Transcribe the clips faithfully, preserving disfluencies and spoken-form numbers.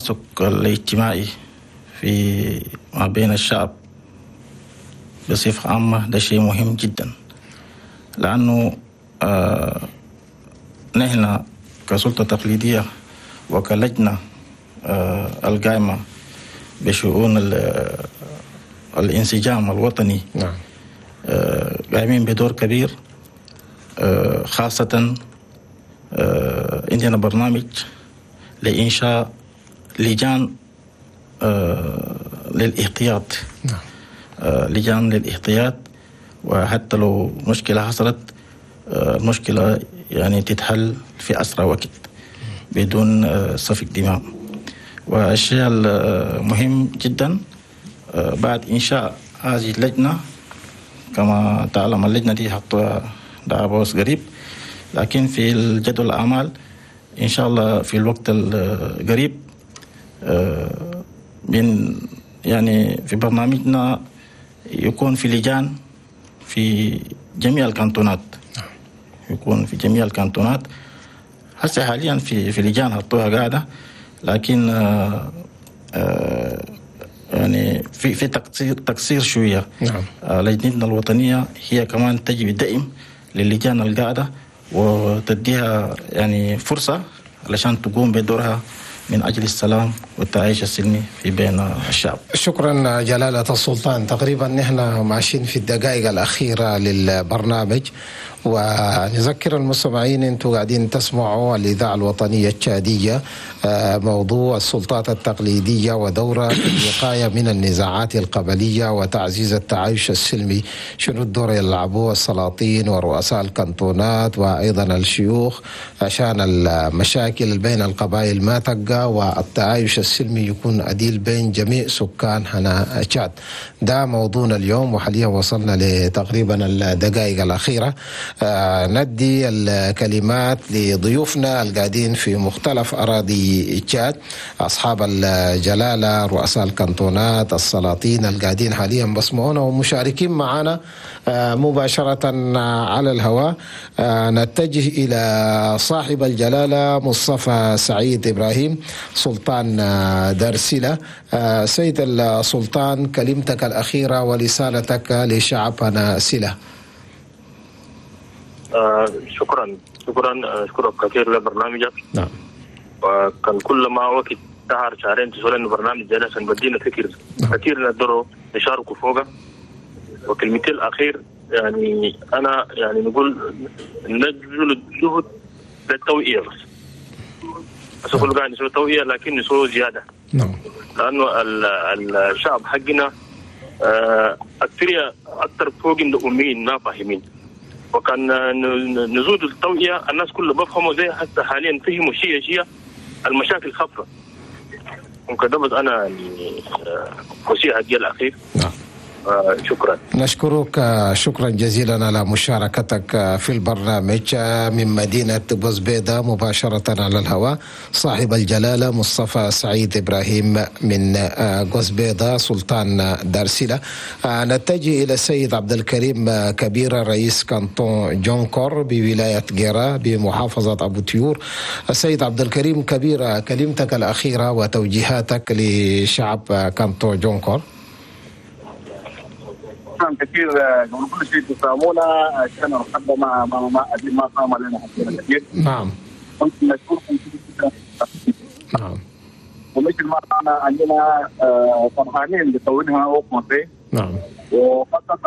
التماسك الاجتماعي في ما بين الشعب بصفة عامة ده شيء مهم جدا، لأنه آه نحن كسلطة تقليدية وكلجنة آه القائمة بشؤون الانسجام الوطني نعم. آه قائمين بدور كبير، آه خاصة آه عندنا برنامج لإنشاء لجان آه للاحتياط. نعم. آه لجان للاحتياط، وحتى لو مشكلة حصلت المشكلة آه يعني تتحل في أسرع وقت بدون آه سفك دماء. والشيء المهم جدا آه بعد إنشاء هذه اللجنة، كما تعلم اللجنة دي حطوها دعبوس قريب، لكن في الجدول الأعمال إن شاء الله في الوقت القريب آه من يعني في برنامجنا يكون في لجان في جميع الكانتونات، يكون في جميع الكانتونات. هسه حاليا في في لجان حطوها قاعدة، لكن آه آه يعني في في تقصير تقصير شوية. نعم. آه لجنتنا الوطنية هي كمان تجي بالدعم للجان القاعدة وتديها يعني فرصة علشان تقوم بدورها من أجل السلام والتعايش السلمي في بين الشعب. شكرا جلالة السلطان. تقريبا نحن ماشيين في الدقائق الأخيرة للبرنامج، ونذكر المستمعين انتم قاعدين تسمعوا الإذاعة الوطنية التشادية، موضوع السلطات التقليدية ودورها في الوقاية من النزاعات القبلية وتعزيز التعايش السلمي. شنو الدور يلعبوه السلاطين ورؤساء الكنتونات وأيضا الشيوخ عشان المشاكل بين القبائل ما تقع والتعايش السلمي يكون عديل بين جميع سكان هنا تشاد. ده موضوعنا اليوم، وحاليا وصلنا لتقريبا الدقائق الأخيرة. آه ندي الكلمات لضيوفنا القاعدين في مختلف أراضي تشاد، أصحاب الجلالة، رؤساء الكنتونات، السلاطين القاعدين حاليا بسمعونا ومشاركين معنا آه مباشرة على الهواء. آه نتجه إلى صاحب الجلالة مصطفى سعيد إبراهيم سلطان آه درسلة. آه سيد السلطان، كلمتك الأخيرة ورسالتك لشعبنا سلة. آه شكرا شكرا اشكرك كثير لبرنامجك. نعم. وكان كل ما وقت شهر شهرين تسول انه برنامج زي عشان بدينا فكر نعم. كثير نقدروا نشاركوا فوقه. وكلمتي الاخير يعني انا يعني نقول نبذل الجهد للتوعيه بس. بس كل قاعد نسوي توعيه لكن نسوي زياده. نعم. لانه الشعب حقنا آه اكثر اكثر فوق الاميين ما فاهمين. وكان نزود التوعية الناس كلها بفهموا زي حتى حاليا فهموا شيء شيء المشاكل خفة. ممكن ده بس أنا يعني وصية هدية الأخير. نعم. آه شكرا. نشكرك شكرا جزيلا على مشاركتك في البرنامج من مدينة بوزبيدة مباشرة على الهواء. صاحب الجلالة مصطفى سعيد إبراهيم من بوزبيدة سلطان دارسلة. نتجه إلى السيد عبد الكريم كبير رئيس كانتون جونكور بولاية جيرا بمحافظة أبو تيور. السيد عبد الكريم كبير، كلمتك الأخيرة وتوجيهاتك لشعب كانتون جونكور. كثير قبل كل شيء تسامونا عشان نرحب مع ما ما ما صام علينا كثير. نعم. كنت مشكوركم كثير. نعم. ومثل ما احنا عندنا فرحانين بتوجيهنا وقمتي. نعم. وخاصة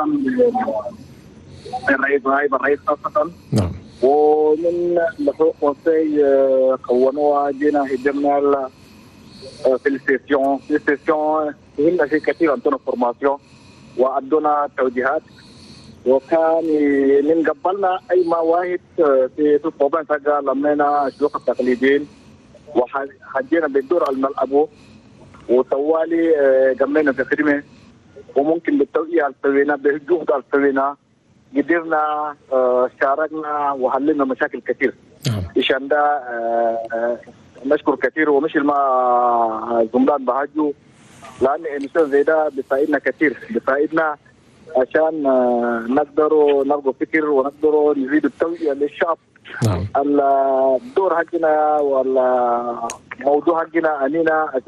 الرئيس نائب الرئيس خاصة. نعم. ومن لفوق قمتي كونوها جينا هدمنا في السيسيون في السيسيون هنا في كثير عندنا فورماسيون وأدونا توجيهات. وكان من قبلنا أي مواهب في في الصوبان تلقى لمينا الشيوخ التقليديين وحجينا بالدور الملعب وطوالي قمنا في خدمة. وممكن بالتوعية السوينا بالجهد السوينا قدرنا شاركنا وحللنا مشاكل كثير. عشان ده نشكر كثير. ومش ما زملان بهاجو لأن إنسان زي ده بيساعدنا كثير، بيساعدنا عشان نقدروا نلقوا فكر ونقدروا نزيد التوعية للشعب. نعم. الدور حقنا ولا موضوع حقنا أنينا